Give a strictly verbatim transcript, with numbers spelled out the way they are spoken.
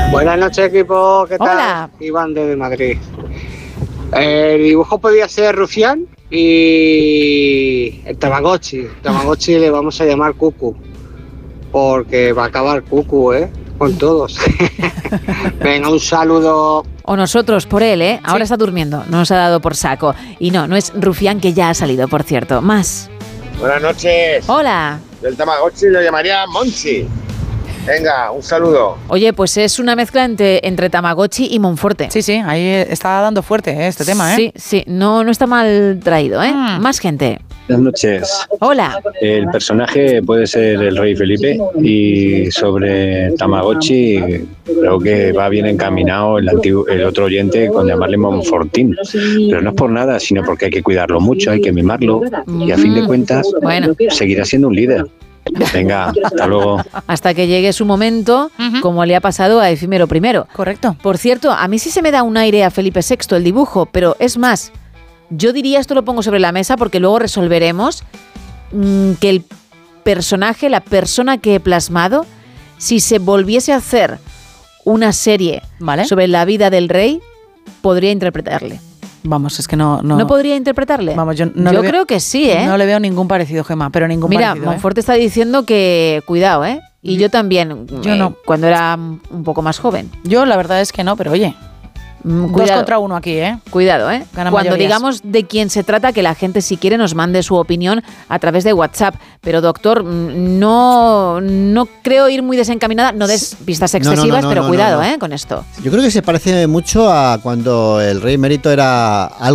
Buenas noches, equipo. ¿Qué tal? Hola. Iván desde Madrid. El dibujo podía ser Rufián y el Tamagotchi. El Tamagotchi le vamos a llamar Cucu, porque va a acabar Cucu, ¿eh? Con todos. Venga, un saludo. O nosotros por él, ¿eh? Ahora sí. Está durmiendo, no nos ha dado por saco. Y no, no es Rufián, que ya ha salido, por cierto. Más. Buenas noches. Hola. Del Tamagotchi lo llamaría Monchi. Venga, un saludo. Oye, pues es una mezcla entre, entre Tamagotchi y Monforte. Sí, sí, ahí está dando fuerte ¿eh? este tema, ¿eh? Sí, sí, no, no está mal traído, ¿eh? Mm. Más gente. Buenas noches. Hola. El personaje puede ser el rey Felipe y sobre Tamagotchi creo que va bien encaminado el, antiguo, el otro oyente con llamarle Monfortín. Pero no es por nada, sino porque hay que cuidarlo mucho, hay que mimarlo y a fin de cuentas bueno. seguirá siendo un líder. Venga, hasta luego. Hasta que llegue su momento, uh-huh. como le ha pasado a Efímero primero. Correcto. Por cierto, a mí sí se me da un aire a Felipe sexto el dibujo, pero es más, yo diría, esto lo pongo sobre la mesa porque luego resolveremos, mmm, que el personaje, la persona que he plasmado, si se volviese a hacer una serie ¿vale? sobre la vida del rey, podría interpretarle. Vamos, es que no... ¿No, ¿No podría interpretarle? Vamos, yo no yo le creo veo, que sí, ¿eh? No le veo ningún parecido, Gemma, pero ningún Mira, parecido. Mira, Monforte ¿eh? está diciendo que cuidado, ¿eh? Y yo también, yo eh, no. cuando era un poco más joven. Yo la verdad es que no, pero oye... Cuidado. Dos contra uno aquí, ¿eh? Cuidado, ¿eh? Gana Cuando mayorías. digamos de quién se trata, que la gente, si quiere, nos mande su opinión a través de WhatsApp. Pero, doctor, no, no creo ir muy desencaminada. No des pistas excesivas, no, no, no, pero no, cuidado, no, no. ¿eh? Con esto. Yo creo que se parece mucho a cuando el rey emérito era algo